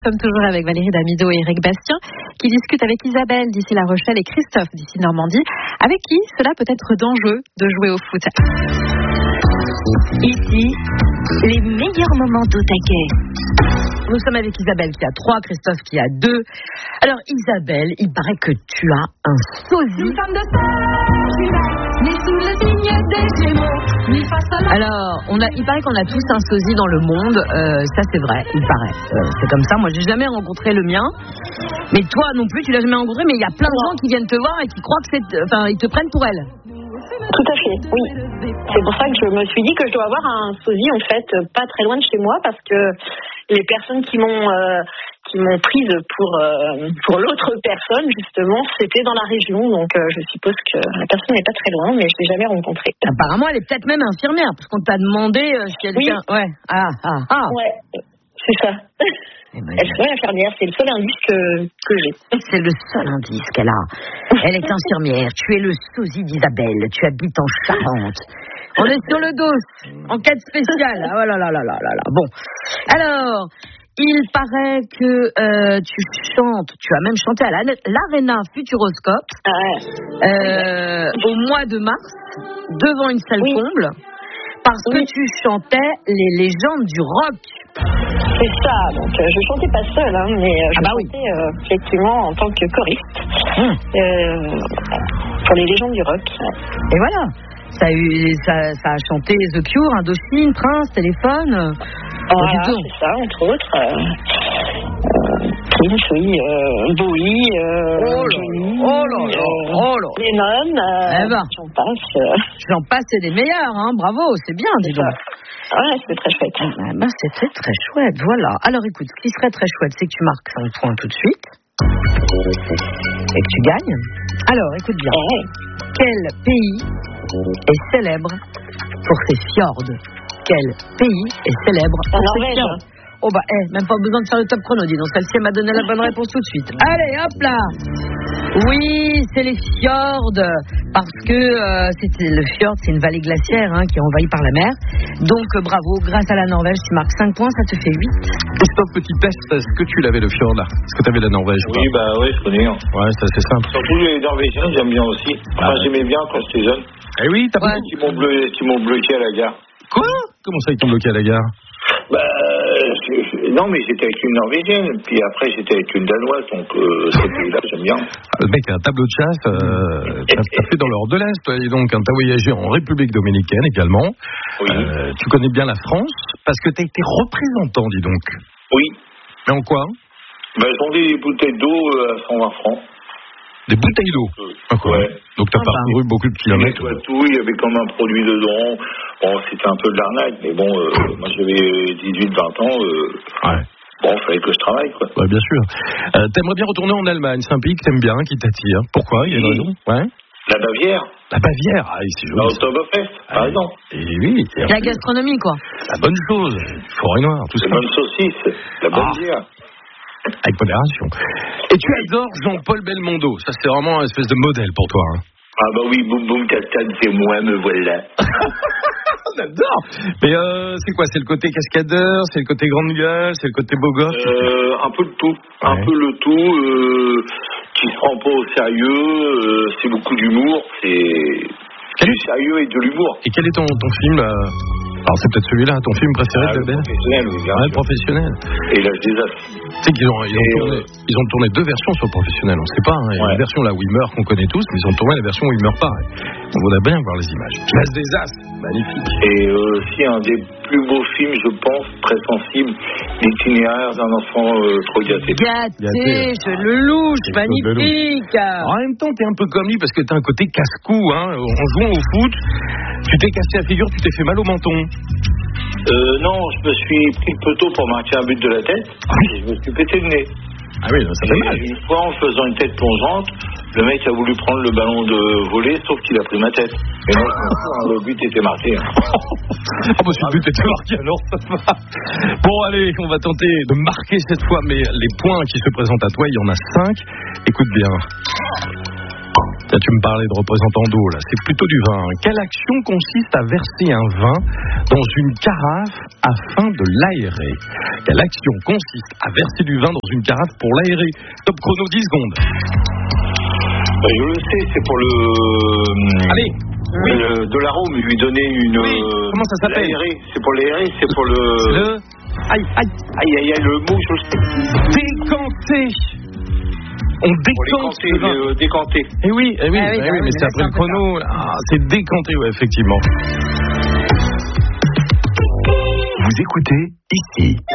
Nous sommes toujours avec Valérie Damido et Eric Bastien qui discutent avec Isabelle d'ici La Rochelle et Christophe d'ici Normandie, avec qui cela peut être dangereux de jouer au foot. Ici, les meilleurs moments d'au taquet. Nous sommes avec Isabelle qui a 3, Christophe qui a 2. Alors Isabelle, il paraît que tu as un sosie. Alors, il paraît qu'on a tous un sosie dans le monde, ça c'est vrai, il paraît. C'est comme ça, moi j'ai jamais rencontré le mien. Mais toi non plus, tu l'as jamais rencontré, mais il y a plein de gens qui viennent te voir et qui croient que ils te prennent pour elle. Tout à fait, oui. C'est pour ça que je me suis dit que je dois avoir un sosie, en fait, pas très loin de chez moi, parce que les personnes qui m'ont prise pour l'autre personne, justement, c'était dans la région, donc je suppose que la personne n'est pas très loin, mais je l'ai jamais rencontrée. Apparemment, elle est peut-être même infirmière, parce qu'on t'a demandé si elle était... Oui. Ouais. Ouais, c'est ça. Elle serait infirmière, c'est le seul indice que j'ai. C'est le seul indice qu'elle a. Elle est infirmière, tu es le sosie d'Isabelle, tu habites en Charente. On est sur le dos, enquête spéciale. Oh là là là là là là. Bon, alors, il paraît que tu chantes, tu as même chanté à l'Arena Futuroscope au mois de mars, devant une salle comble, parce que tu chantais les légendes du rock. C'est ça, donc je chantais pas seule, mais je chantais effectivement en tant que choriste pour les légendes du rock. Et voilà, ça a chanté The Cure, Indochine, Prince, Téléphone. Voilà, c'est ça, entre autres. Prince, oui, Bowie, Lennon, j'en passe, c'est des meilleurs, bravo, c'est bien, dis donc. Ouais, c'était très chouette. C'était très chouette, voilà. Alors écoute, ce qui serait très chouette, c'est que tu marques 5 points tout de suite et que tu gagnes. Alors, écoute bien. Quel pays est célèbre pour ses fjords? Quel pays est célèbre pour ses fjords? Oh même pas besoin de faire le top chrono, dis donc. Celle-ci m'a donné la bonne réponse tout de suite. Allez, hop là. Oui, c'est les fjords, parce que le fjord, c'est une vallée glaciaire qui est envahie par la mer. Donc bravo, grâce à la Norvège, tu marques 5 points, ça te fait 8. Christophe, petit test, est-ce que tu l'avais le fjord là? Est-ce que tu avais la Norvège? Oui, oui, je connais. Ouais, ça c'est simple. Surtout les Norvégiens, j'aime bien aussi. Enfin, j'aimais bien quand j'étais jeune. Eh oui, t'as pas qui m'ont bloqué à la gare. Quoi? Comment ça, ils t'ont bloqué à la gare? Non, mais j'étais avec une Norvégienne, puis après j'étais avec une Danoise, donc ces pays-là, j'aime bien. Le mec a un tableau de chasse, t'as fait dans l'Europe de l'Est, toi, et donc t'as voyagé en République Dominicaine également. Oui. Tu connais bien la France, parce que t'as été représentant, dis donc. Oui. Mais en quoi? Je vendais des bouteilles d'eau à 120 francs. Des bouteilles d'eau? Ouais. Donc t'as parcouru beaucoup de kilomètres. Tout, il y avait comme un produit dedans. Bon, c'était un peu de l'arnaque, mais bon, moi j'avais 18-20 ans. Bon, il fallait que je travaille, quoi. Ouais, bien sûr. T'aimerais bien retourner en Allemagne, c'est un pays que t'aimes bien, qui t'attire. Pourquoi? Il y a une raison? Ouais. La Bavière. La Bavière, c'est joli. L'Oktoberfest, par exemple. Et oui. La gastronomie, quoi. La bonne chose. Forêt noire, tout ça. La bonne saucisse, la bonne bière. Avec modération. Et tu adores Jean-Paul Belmondo. Ça, c'est vraiment un espèce de modèle pour toi. Ah bah oui, boum boum cascade, c'est moi, me voilà. On adore. Mais c'est quoi? C'est le côté cascadeur? C'est le côté grande gueule? C'est le côté beau gosse? Un peu de tout. Un peu le tout. Qui se prend pas au sérieux. C'est beaucoup d'humour. C'est du sérieux et de l'humour. Et quel est ton film Alors c'est peut-être celui-là, ton film préféré de Ben? Professionnel, oui, bien sûr. Professionnel. Et l'âge des as. Tu sais qu'ils ont tourné 2 versions sur Professionnel, on ne sait pas. Il y a une version là où il meurt qu'on connaît tous, mais ils ont tourné la version où il meurt pas. On voudrait bien voir les images. L'âge des as, magnifique. Et aussi un des plus beaux films, je pense, très sensible, l'itinéraire d'un enfant trop gâté. Gâté, je le louche, magnifique. En même temps, t'es un peu comme lui parce que t'as un côté casse-cou, En jouant au foot, tu t'es cassé la figure, tu t'es fait mal au menton. Non, je me suis pris le poteau pour marquer un but de la tête et je me suis pété le nez. Ah oui, ça fait mal. Une fois, en faisant une tête plongeante, le mec a voulu prendre le ballon de volley, sauf qu'il a pris ma tête. Et non, le but était marqué. Si le but était marqué, alors ça va. Bon, allez, on va tenter de marquer cette fois, mais les points qui se présentent à toi, il y en a 5. Écoute bien. Là, tu me parlais de représentant d'eau, là. C'est plutôt du vin. Quelle action consiste à verser un vin dans une carafe afin de l'aérer? Quelle action consiste à verser du vin dans une carafe pour l'aérer? Top chrono, 10 secondes. Je le sais, c'est pour le... Allez. Oui. De l'arôme, lui donner une... Oui. Comment ça s'appelle? L'aérer. C'est pour l'aérer, c'est pour le... Aïe, le mot, je le sais. Décanter. On décante le vin. Décanter. Eh oui, mais c'est après le chrono. C'est décanter, ouais, effectivement. Vous écoutez ici.